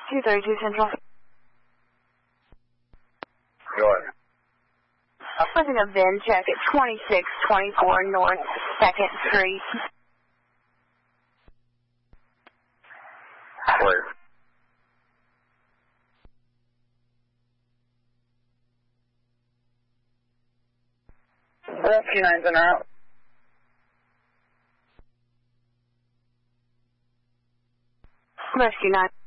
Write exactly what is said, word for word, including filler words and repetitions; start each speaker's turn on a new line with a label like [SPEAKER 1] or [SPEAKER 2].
[SPEAKER 1] two thirty-two Central.
[SPEAKER 2] Go ahead.
[SPEAKER 1] Looking a V I N check at twenty-six twenty-four North second Street.
[SPEAKER 2] Where? Rescue nine's in route.
[SPEAKER 1] Rescue nine.